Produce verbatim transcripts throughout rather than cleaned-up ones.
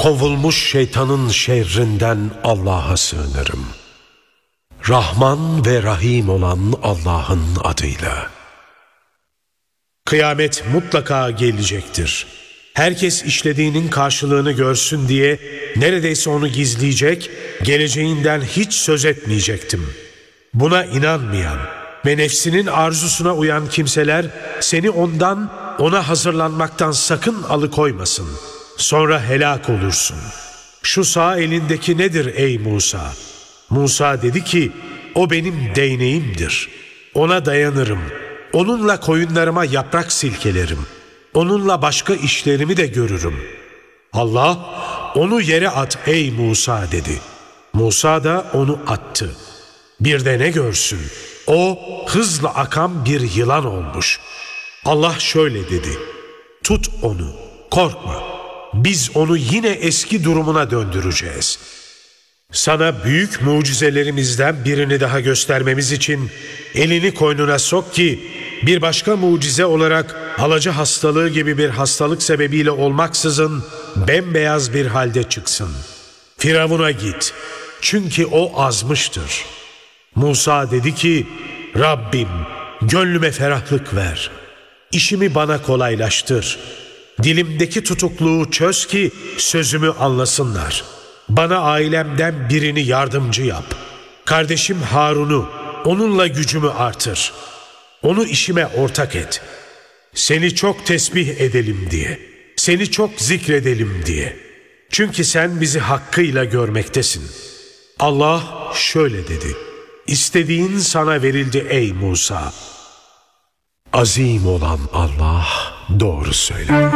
kovulmuş şeytanın şerrinden Allah'a sığınırım. Rahman ve Rahim olan Allah'ın adıyla. Kıyamet mutlaka gelecektir. Herkes işlediğinin karşılığını görsün diye neredeyse onu gizleyecek, geleceğinden hiç söz etmeyecektim. Buna inanmayan ve nefsinin arzusuna uyan kimseler seni ondan, ona hazırlanmaktan sakın alıkoymasın. Sonra helak olursun. Şu sağ elindeki nedir ey Musa? Musa dedi ki, o benim değneğimdir. Ona dayanırım. Onunla koyunlarıma yaprak silkelerim. Onunla başka işlerimi de görürüm. Allah, onu yere at ey Musa dedi. Musa da onu attı. Bir de ne görsün? O hızla akan bir yılan olmuş. Allah şöyle dedi. Tut onu, korkma. Biz onu yine eski durumuna döndüreceğiz. Sana büyük mucizelerimizden birini daha göstermemiz için elini koynuna sok ki bir başka mucize olarak alaca hastalığı gibi bir hastalık sebebiyle olmaksızın bembeyaz bir halde çıksın. Firavun'a git, çünkü o azmıştır. Musa dedi ki, Rabbim gönlüme ferahlık ver. İşimi bana kolaylaştır. Dilimdeki tutukluğu çöz ki sözümü anlasınlar. Bana ailemden birini yardımcı yap. Kardeşim Harun'u, onunla gücümü artır. Onu işime ortak et. Seni çok tesbih edelim diye. Seni çok zikredelim diye. Çünkü sen bizi hakkıyla görmektesin. Allah şöyle dedi. İstediğin sana verildi ey Musa. Azim olan Allah doğru söyler.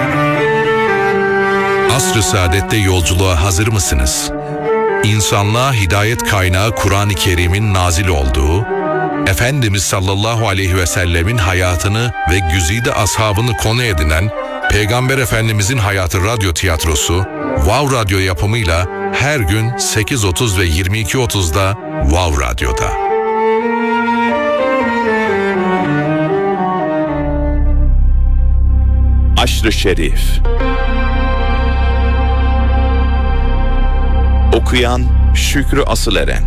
Asr-ı Saadet'te yolculuğa hazır mısınız? İnsanlığa hidayet kaynağı Kur'an-ı Kerim'in nazil olduğu, Efendimiz sallallahu aleyhi ve sellemin hayatını ve güzide ashabını konu edinen Peygamber Efendimizin Hayatı Radyo Tiyatrosu, Wow Radyo yapımıyla her gün sekiz otuz ve yirmi iki otuzda Wow Radyo'da. Aşr-ı Şerif. Okuyan Şükrü Asıleren.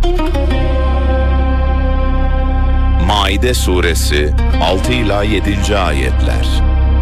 Maide Suresi altı ila yedinci ayetler.